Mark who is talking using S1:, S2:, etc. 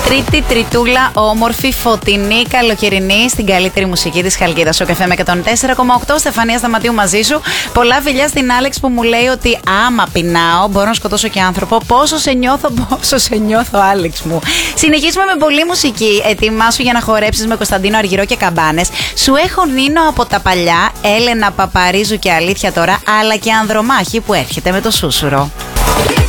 S1: Τρίτη, τριτούλα, όμορφη, φωτεινή, καλοκαιρινή, στην καλύτερη μουσική της Χαλκίδας. Ο Καφέ με 104,8. Στεφανία Σταματίου μαζί σου. Πολλά φιλιά στην Άλεξ που μου λέει ότι άμα πεινάω μπορώ να σκοτώσω και άνθρωπο. Πόσο σε νιώθω, Άλεξ μου. Συνεχίζουμε με πολλή μουσική. Ετοιμάσου για να χορέψεις με Κωνσταντίνο Αργυρό και καμπάνες. Σου έχω Νίνο από τα παλιά, Έλενα Παπαρίζου και Αλήθεια τώρα, αλλά και Ανδρομάχη που έρχεται με το σούσουρο.